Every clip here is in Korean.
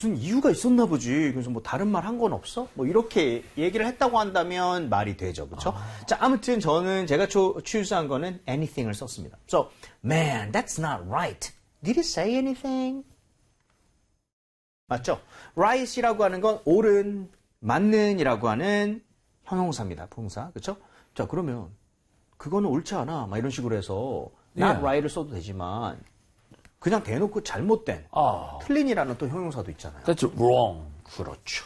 무슨 이유가 있었나 보지. 그래서 뭐 다른 말 한 건 없어? 뭐 이렇게 얘기를 했다고 한다면 말이 되죠. 그렇죠? 자, 아무튼 제가 추스한 거는 anything을 썼습니다. So, man, that's not right. Did he say anything? 맞죠? right이라고 하는 건 옳은, 맞는이라고 하는 형용사입니다. 부동사. 그렇죠? 자, 그러면 그거는 옳지 않아. 막 이런 식으로 해서 not right을 써도 되지만 그냥 대놓고 잘못된, 틀린이라는 또 형용사도 있잖아요. That's wrong. 그렇죠.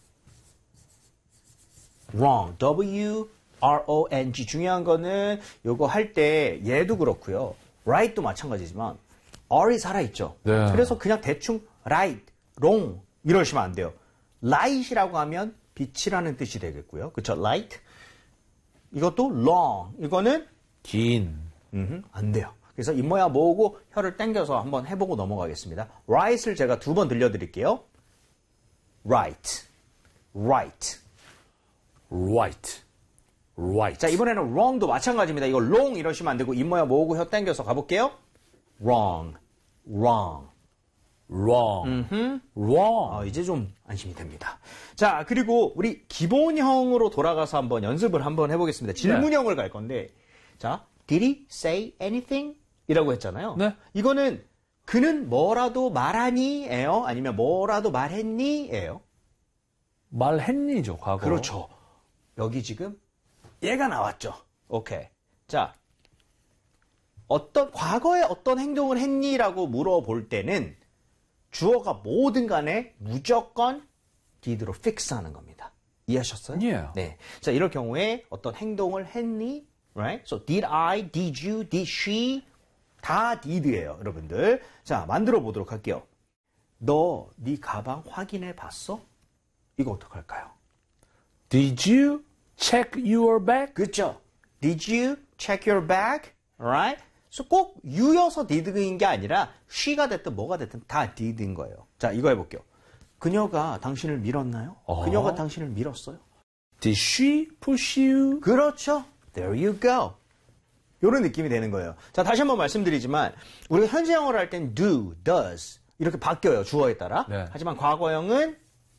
wrong. W-R-O-N-G. 중요한 거는 요거 할 때 얘도 그렇고요. right도 마찬가지지만 R이 살아있죠. 네. 그래서 그냥 대충 right, wrong 이러시면 안 돼요. light이라고 하면 빛이라는 뜻이 되겠고요. 그렇죠? light. 이것도 long. 이거는 긴. 안 돼요. 그래서 입모야 모으고 혀를 당겨서 한번 해보고 넘어가겠습니다. right을 제가 2번 들려드릴게요. right, right. Right. Right. 자, 이번에는 wrong도 마찬가지입니다. 이거 wrong 이러시면 안 되고 입모야 모으고 혀 당겨서 가볼게요. wrong, wrong. wrong. wrong. 이제 좀 안심이 됩니다. 자, 그리고 우리 기본형으로 돌아가서 한번 연습을 한번 해보겠습니다. 질문형을 갈 건데, 자, did he say anything? 이라고 했잖아요. 네. 이거는 그는 뭐라도 말하니? 예요? 아니면 뭐라도 말했니? 예요? 말했니죠, 과거. 그렇죠. 여기 지금 얘가 나왔죠. 오케이. 자, 과거에 어떤 행동을 했니라고 물어볼 때는 주어가 뭐든 간에 무조건 did로 fix하는 겁니다. 이해하셨어요? 예. 네. 자, 이럴 경우에 어떤 행동을 했니? Right? So, did I, did you, did she? 다 did예요, 여러분들. 자, 만들어 보도록 할게요. 너, 네 가방 확인해 봤어? 이거 어떡할까요? Did you check your bag? 그렇죠. Did you check your bag? Alright? 그래서 꼭 you여서 did인 게 아니라 she가 됐든 뭐가 됐든 다 did인 거예요. 자, 이거 해볼게요. 그녀가 당신을 밀었나요? 그녀가 당신을 밀었어요? Did she push you? 그렇죠. There you go. 이런 느낌이 되는 거예요. 자, 다시 한번 말씀드리지만 우리가 현재 영어를 할 땐 do, does 이렇게 바뀌어요. 주어에 따라. 네. 하지만 과거형은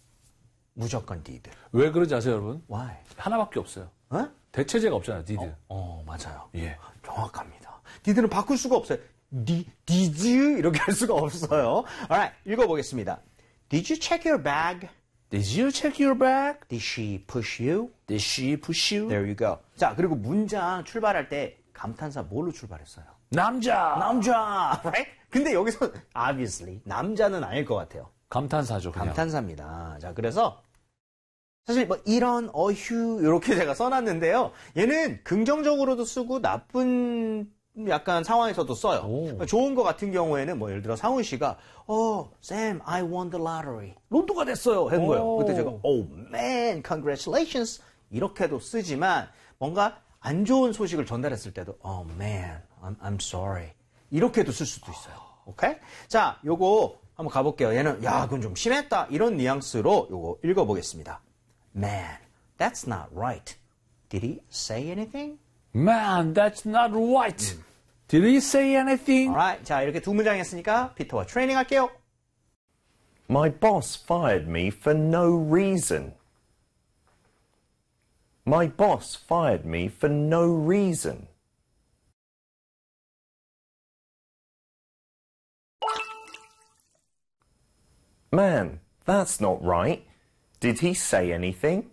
무조건 did. 왜 그런지 아세요, 여러분? Why? 하나밖에 없어요. 어? 대체제가 없잖아요, did. 맞아요. 예. 정확합니다. did는 바꿀 수가 없어요. did you? 이렇게 할 수가 없어요. Alright, 읽어보겠습니다. Did you check your bag? Did you check your bag? Did she push you? Did she push you? There you go. 자, 그리고 문장 출발할 때 감탄사 뭘로 출발했어요? 남자! 남자! Right? 근데 여기서 obviously 남자는 아닐 것 같아요. 감탄사죠, 그냥. 감탄사입니다. 자, 그래서 사실 뭐 이런 어휴 이렇게 제가 써놨는데요. 얘는 긍정적으로도 쓰고 나쁜 약간 상황에서도 써요. 좋은 거 같은 경우에는 뭐 예를 들어 상훈 씨가 Sam, I won the lottery. 로또가 됐어요. 한 거예요. 그때 제가 Oh man, congratulations. 이렇게도 쓰지만 뭔가 안 좋은 소식을 전달했을 때도 Oh man, I'm sorry. 이렇게도 쓸 수도 있어요. 오케이? 자, 요거 한번 가볼게요. 얘는 야, 그건 좀 심했다. 이런 뉘앙스로 요거 읽어보겠습니다. Man, that's not right. Did he say anything? Man, that's not right. Did he say anything? Alright, 자, 이렇게 두 문장 했으니까 피터와 트레이닝 할게요. My boss fired me for no reason. My boss fired me for no reason. Man, that's not right. Did he say anything?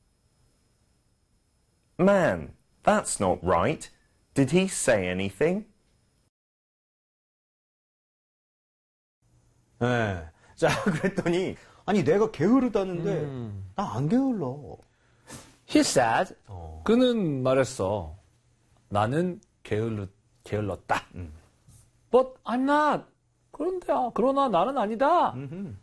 Man, that's not right. Did he say anything? 네. 자, 그랬더니 아니 내가 게으르다는데 나 안 게을러. He said, 그는 말했어. 나는 게을렀다. But I'm not. 그러나 나는 아니다.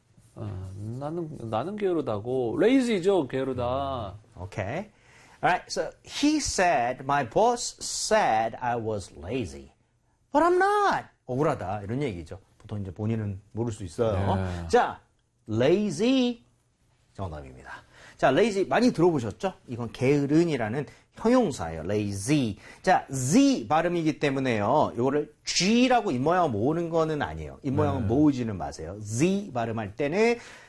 나는 게으르다고. lazy죠, 게으르다. Okay. Alright, so he said, my boss said I was lazy. But I'm not. 억울하다. 이런 얘기죠. 보통 이제 본인은 모를 수 있어요. 네. 자, lazy. 정답입니다. 자, lazy 많이 들어보셨죠? 이건 게으른이라는 형용사예요. lazy. 자, z 발음이기 때문에요. 이거를 g라고 입모양을 모으는 거는 아니에요. 입모양을 모으지는 마세요. z 발음할 때는